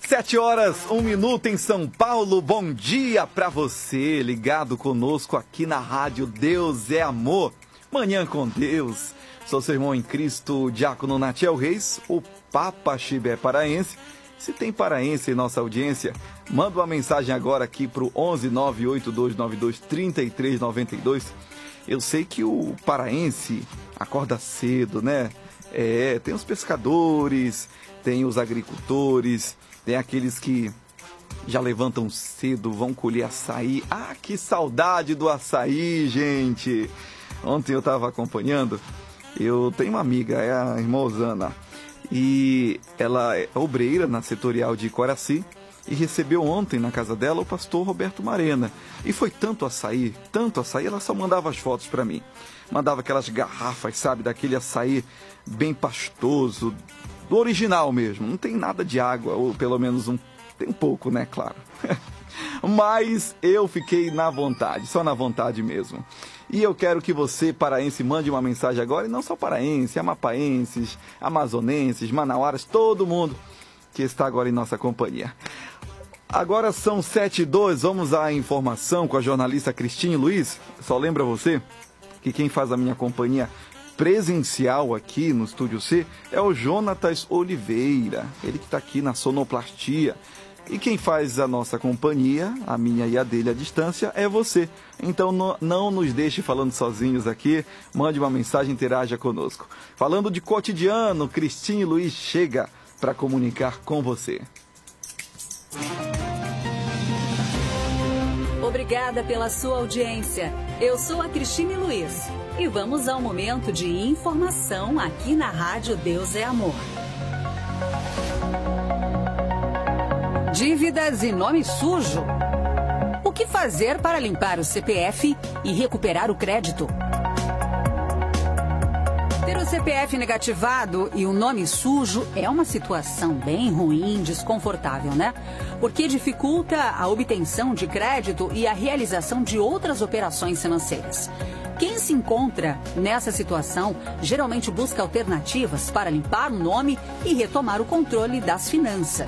7 horas, 1 minuto em São Paulo. Bom dia pra você, ligado conosco aqui na rádio Deus é Amor. Manhã com Deus. Sou seu irmão em Cristo, Diácono Natiel Reis, o Papa Chibé paraense. Se tem paraense em nossa audiência, manda uma mensagem agora aqui pro 11 98292 3392. Eu sei que o paraense acorda cedo, né? Tem os pescadores, tem os agricultores, tem aqueles que já levantam cedo, vão colher açaí. Ah, que saudade do açaí, gente! Ontem eu estava acompanhando, eu tenho uma amiga, é a irmã Osana, e ela é obreira na setorial de Coraci, e recebeu ontem na casa dela o pastor Roberto Marena. E foi tanto açaí, ela só mandava as fotos para mim. Mandava aquelas garrafas, sabe, daquele açaí bem pastoso, do original mesmo. Não tem nada de água, ou pelo menos tem um pouco, né, claro. Mas eu fiquei na vontade, só na vontade mesmo. E eu quero que você, paraense, mande uma mensagem agora, e não só paraense, amapaenses, amazonenses, manauaras, todo mundo que está agora em nossa companhia. Agora são 7h02, vamos à informação com a jornalista Cristine Luiz. Só lembra você que quem faz a minha companhia presencial aqui no Estúdio C é o Jonatas Oliveira, ele que está aqui na sonoplastia. E quem faz a nossa companhia, a minha e a dele à distância, é você. Então não nos deixe falando sozinhos aqui, mande uma mensagem, interaja conosco. Falando de cotidiano, Cristine Luiz chega para comunicar com você. Obrigada pela sua audiência. Eu sou a Cristine Luiz e vamos ao momento de informação aqui na Rádio Deus é Amor. Dívidas e nome sujo. O que fazer para limpar o CPF e recuperar o crédito? Ter o CPF negativado e o nome sujo é uma situação bem ruim, desconfortável, né? Porque dificulta a obtenção de crédito e a realização de outras operações financeiras. Quem se encontra nessa situação geralmente busca alternativas para limpar o nome e retomar o controle das finanças.